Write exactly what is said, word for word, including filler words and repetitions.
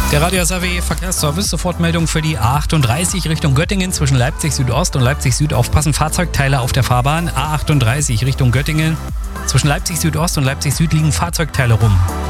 Der Radio S R W Verkehrsservice, Sofortmeldung für die A achtunddreißig Richtung Göttingen zwischen Leipzig Südost und Leipzig Süd. Aufpassen, Fahrzeugteile auf der Fahrbahn. A achtunddreißig Richtung Göttingen. Zwischen Leipzig Südost und Leipzig Süd liegen Fahrzeugteile rum.